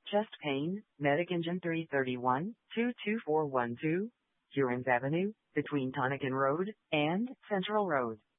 Chest pain, Medic Engine 331, 22412, Hurons Avenue, between Tonican Road and Central Road.